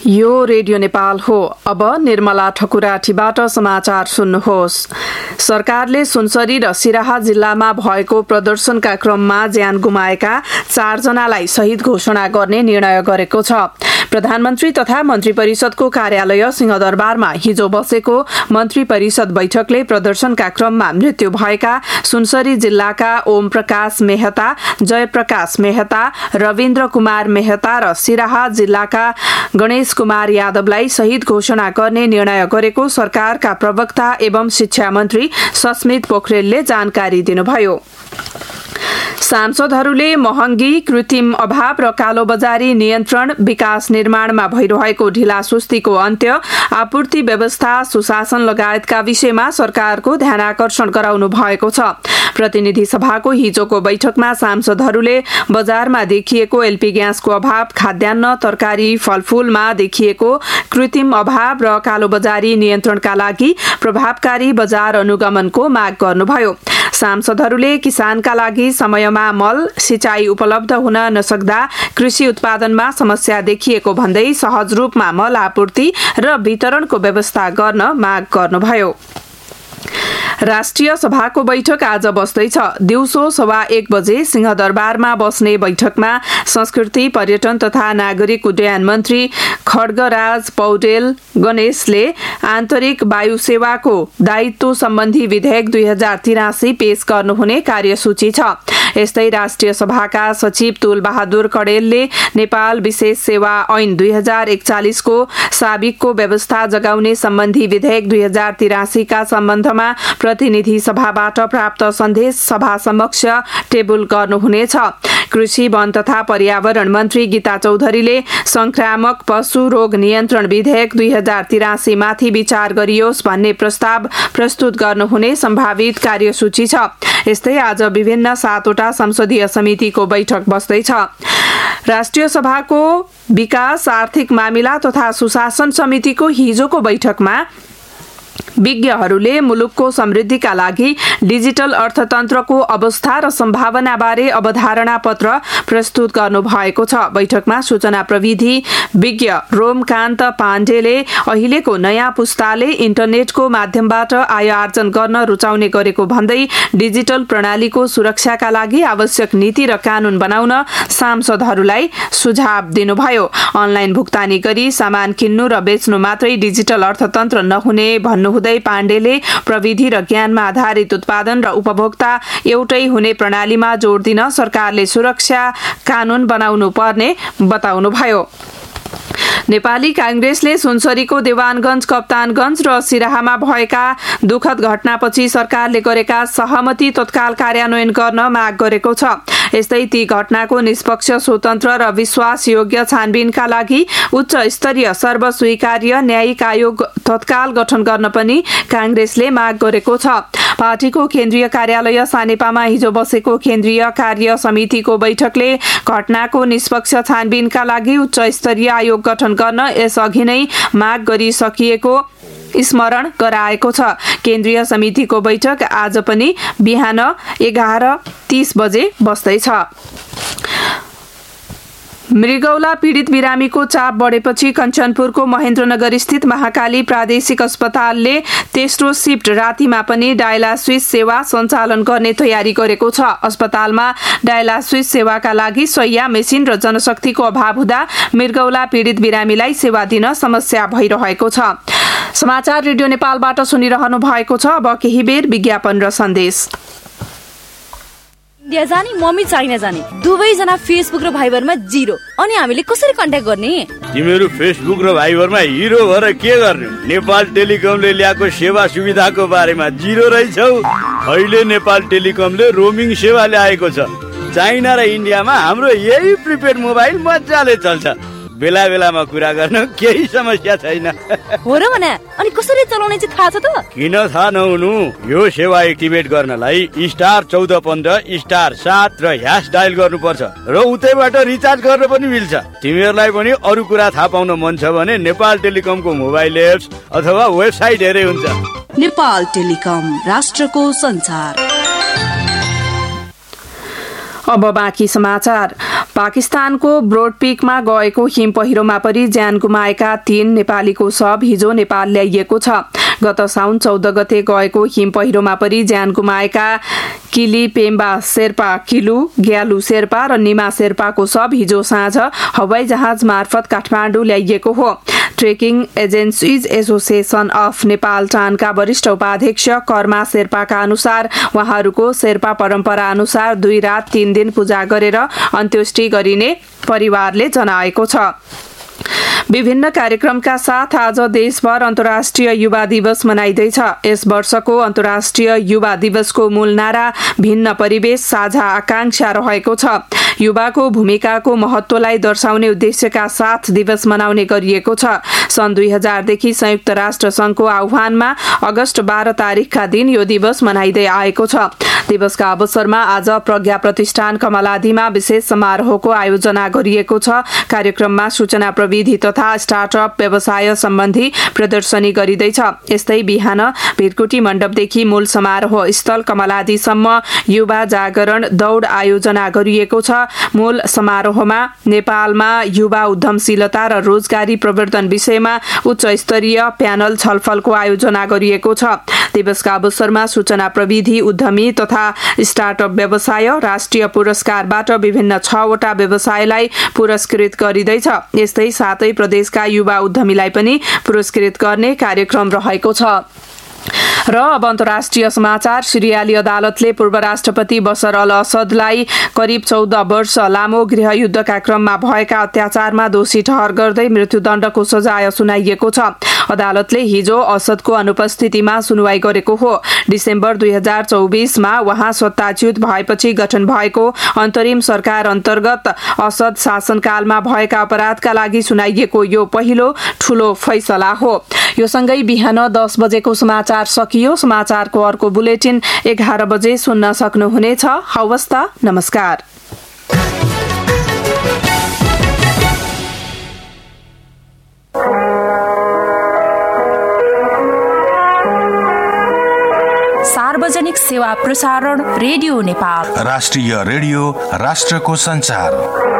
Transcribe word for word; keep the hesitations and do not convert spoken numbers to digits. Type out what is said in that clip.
यो रेडियो नेपाल हो। अब निर्मला ठकुराठीबाट समाचार सुन्नुहोस्। सरकारले सुनसरी र सिराहा जिल्लामा भएको प्रदर्शनका क्रममा ज्यान गुमाएका चारजनालाई शहीद घोषणा गर्ने निर्णय गरेको छ। प्रधानमन्त्री तथा मन्त्री परिषदको कार्यालय सिंहदरबारमा हिजो बसेको मन्त्री परिषद बैठकले प्रदर्शनका क्रममा मृत्यु भएका सुनसरी जिल्लाका ओम प्रकाश मेहता, जयप्रकाश मेहता, रविन्द्र कुमार मेहता र सिराहा जिल्लाका गणेश कुमार यादवलाई शहीद घोषणा गर्ने निर्णय गरेको सरकारका प्रवक्ता एवं शिक्षा मन्त्री सस्मित पोखरेलले जानकारी दिनुभयो। सांसदहरूले महँगी, कृत्रिम अभाव र कालोबजारी नियन्त्रण, विकास निर्माणमा भइरहेको ढिलासुस्तीको अन्त्य, आपूर्ति व्यवस्था सुशासन लगायतका विषयमा सरकारको ध्यानाकर्षण गराउनु भएको छ। प्रतिनिधि सभाको हिजोको बैठकमा सांसदहरूले बजारमा देखिएको एलपी ग्यासको अभाव, खाद्यान्न, तरकारी, फलफूलमा देखिएको कृत्रिम अभाव र कालोबजारी नियन्त्रणका लागि प्रभावकारी बजार अनुगमनको माग गर्नुभयो। सांसदहरूले किसानका लागि समयमा मल, सिंचाई उपलब्ध हुन नसक्दा कृषि उत्पादनमा समस्या देखिएको भन्दै सहज रूपमा मल आपूर्ति र वितरणको व्यवस्था गर्न माग गर्नुभयो। राष्ट्रिय सभाको बैठक आज बस्दैछ। दिउँसो सवा एक बजे सिंहदरबारमा बस्ने बैठकमा संस्कृति, पर्यटन तथा नागरिक उड्डयन मन्त्री खड्गराज पौडेल गणेशले आन्तरिक वायु सेवाको दायित्व सम्बन्धी विधेयक दुई हजार तिरासी पेश गर्नुहुने कार्यसूची छ। यस्तै राष्ट्रिय सभाका सचिव तुल बहादुर कडेलले नेपाल विशेष सेवा ऐन दुई हजार एकचालिसको साबिकको व्यवस्था जगाउने सम्बन्धी विधेयक दुई हजार तिरासीका सम्बन्धमा प्रतिनिधि सभाबाट प्राप्त सन्देश सभा समक्ष टेबल गर्नुहुनेछ। कृषि, वन तथा पर्यावरण मन्त्री गीता चौधरीले संक्रामक पशु रोग नियन्त्रण विधेयक दुई हजार तिरासी माथि विचार गरियोस् भन्ने प्रस्ताव प्रस्तुत गर्नुहुने सम्भावित कार्यसूची छ। यस्तै आज विभिन्न सातवटा संसदीय समितिको बैठक बस्दैछ। राष्ट्रिय सभाको विकास, आर्थिक मामिला तथा सुशासन समितिको हिजोको बैठकमा विज्ञहरूले मुलुकको समृद्धिका लागि डिजिटल अर्थतन्त्रको अवस्था र सम्भावनाबारे अवधारणा पत्र प्रस्तुत गर्नु भएको छ। बैठकमा सूचना प्रविधि विज्ञ रोमकान्त पाण्डेले अहिलेको नयाँ पुस्ताले इन्टरनेटको माध्यमबाट आय आर्जन गर्न रुचाउने गरेको भन्दै डिजिटल प्रणालीको सुरक्षाका लागि आवश्यक नीति र कानून बनाउन सांसदहरूलाई सुझाव दिनुभयो। अनलाइन भुक्तानी गरी सामान किन्नु र बेच्नु मात्रै डिजिटल अर्थतन्त्र नहुने भन्नुहुँदै पाण्डेले प्रविधि र ज्ञानमा आधारित उत्पादन र उपभोक्ता एउटै हुने प्रणालीमा जोड दिन सरकारले सुरक्षा कानून बनाउनु पर्ने बताउनुभयो। नेपाली कांग्रेसले सुनसरीको देवानगञ्ज, कप्तानगञ्ज र सिराहामा भएका दुखद घटनापछि सरकारले गरेका सहमति तत्काल कार्यान्वयन गर्न माग गरेको छ। यस्तै ती घटनाको निष्पक्ष, स्वतन्त्र र विश्वासयोग्य छानबिनका लागि उच्च स्तरीय सर्वस्वीकार्य न्यायिक आयोग तत्काल गठन गर्न पनि कांग्रेसले माग गरेको छ। पार्टीको केन्द्रीय कार्यालय सानेपामा हिजो बसेको केन्द्रीय कार्य समितिको बैठकले घटनाको निष्पक्ष छानबिनका लागि उच्च स्तरीय आयोग गठन गर्न यसअघि नै माग गरिसकिएको स्मरण गराएको छ। केन्द्रीय समितिको बैठक आज पनि बिहान एघार तीस बजे बस्दैछ। मृगौला पीडित बिरामीको चाप बढेपछि कञ्चनपुरको महेन्द्रनगर स्थित महाकाली प्रादेशिक अस्पतालले तेस्रो शिफ्ट रातिमा पनि डायलासिस सेवा सञ्चालन गर्ने तयारी गरेको छ। अस्पतालमा डायलासिस सेवाका लागि शय्या, मेसिन र जनशक्तिको अभाव हुँदा मृगौला पीडित बिरामीलाई सेवा दिन समस्या भइरहेको छ। समाचार रेडियो नेपालबाट सुनिरहनु भएको छ। अब केही बेर विज्ञापन र सन्देश। इन्डिया जाने, मम्मी चाइना जाने, दुवैजना फेसबुक र भाइबरमा जिरो। अनि हामीले कसरी कन्ट्याक्ट गर्ने? तिमीहरू फेसबुक र भाइबरमा हिरो भएर के गर्ने? नेपाल टेलिकमले ल्याएको सेवा सुविधाको बारेमा जिरो रहेछौ। अहिले नेपाल टेलिकमले रोमिङ सेवा ल्याएको छ। चाइना र इन्डियामा हाम्रो यही प्रिपेड मोबाइल मजाले चल्छ। बेला बेलामा कुरा गर्न केही समस्या छैन। हो र भने अनि कसरी चलाउने चाहिँ थाहा छ त? किन थाहा नहुनु? यो सेवा एक्टिभेट गर्नलाई स्टार चौध पन्ध्र स्टार सात र ह्यास डायल गर्नुपर्छ र उतैबाट रिचार्ज गर्न पनि मिल्छ। तिमीहरूलाई पनि अरू कुरा थाहा पाउन मन छ भने नेपाल टेलिकमको मोबाइल एप्स अथवा वेबसाइट हेरे हुन्छ। नेपाल टेलिकम, राष्ट्रको संचार। अब बाँकी समाचार। पाकिस्तानको ब्रोडपिकमा गएको हिम पहिरोमा परि ज्यान गुमाएका तीन नेपालीको शव हिजो नेपाल ल्याइएको छ। गत साउन चौध गते गएको हिम पहिरोमा परि ज्यान गुमाएका किली पेम्बा शेर्पा किलु, ग्यालु शेर्पा र निमा शेर्पाको शव हिजो साँझ हवाई जहाज मार्फत काठमाडौँ ल्याइएको हो। Trekking agencies association of Nepal टानका वरिष्ठ उपाध्यक्ष कर्मा शेर्पाका अनुसार उहाँहरूको शेर्पा परम्परा अनुसार दुई रात तीन दिन पूजा गरेर अन्त्येष्टि गरिने परिवारले जनाएको छ। विभिन्न कार्यक्रमका साथ आज देशभर अन्तर्राष्ट्रिय युवा दिवस मनाइँदैछ। यस वर्षको अन्तर्राष्ट्रिय युवा दिवसको मूल नारा भिन्न परिवेश साझा आकांक्षा रहेको छ। युवाको भूमिकाको महत्वलाई दर्शाउने उद्देश्यका साथ दिवस मनाउने गरिएको छ। सन् दुई हजारदेखि संयुक्त राष्ट्र संघको आह्वानमा अगस्त बाह्र तारिकका दिन यो दिवस मनाइँदै आएको छ। दिवसका अवसरमा आज प्रज्ञा प्रतिष्ठान कमलादीमा विशेष समारोहको आयोजना गरिएको छ। कार्यक्रममा सूचना प्रविधि तथा स्टार्टअप व्यवसाय सम्बन्धी प्रदर्शनी गरिँदैछ। यस्तै बिहान भिरकुटी मण्डपदेखि मूल समारोह स्थल कमलादीसम्म युवा जागरण दौड आयोजना गरिएको छ। मूल समारोहमा नेपालमा युवा उद्यमशीलता र रोजगारी प्रवर्धन विषयमा उच्च स्तरीय प्यानल छलफलको आयोजना गरिएको छ। दिवसका अवसरमा सूचना प्रविधि उद्यमी तथा स्टार्टअप व्यवसाय राष्ट्रिय पुरस्कारबाट विभिन्न छवटा व्यवसायलाई पुरस्कृत गरिँदैछ। यस्तै सातै प्रदेशका युवा उद्यमीलाई पनि पुरस्कृत गर्ने कार्यक्रम रहेको छ। र अब अन्तर्राष्ट्रिय समाचार। सिरियाली अदालतले पूर्व राष्ट्रपति बशर अल असदलाई करिब चौध वर्ष लामो गृहयुद्धका क्रममा भएका अत्याचारमा दोषी ठहर गर्दै मृत्युदण्डको सजाय सुनाइएको छ। अदालतले हिजो असदको अनुपस्थितिमा सुनवाई गरेको हो। डिसेम्बर दुई हजार चौबिसमा उहाँ सत्ताच्युत भएपछि गठन भएको अन्तरिम सरकार अन्तर्गत असद शासनकालमा भएका अपराधका लागि सुनाइएको यो पहिलो ठूलो फैसला हो। यो सँगै बिहान दस बजेको समाचार सकियो। समाचारको अर्को बुलेटिन एघार बजे सुन्न सक्नुहुनेछ। हवस् त, नमस्कार। सार्वजनिक सेवा प्रसारण रेडियो नेपाल, राष्ट्रिय रेडियो, राष्ट्रको संचार।